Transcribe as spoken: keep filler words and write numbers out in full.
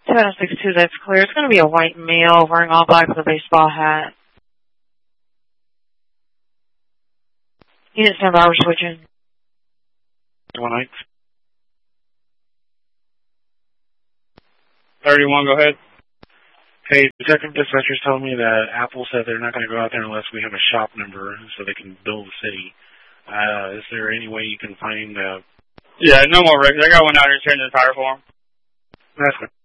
seven oh six two, that's clear. It's going to be a white male wearing all black with a baseball hat. Unit stand by, we're switching. One night. thirty-one, go ahead. Hey, Detective Dispatcher's telling me that Apple said they're not going to go out there unless we have a shop number so they can bill the city. Uh, is there any way you can find... Uh... Yeah, no more wrecks. I got one out here changing the tire for him. That's good.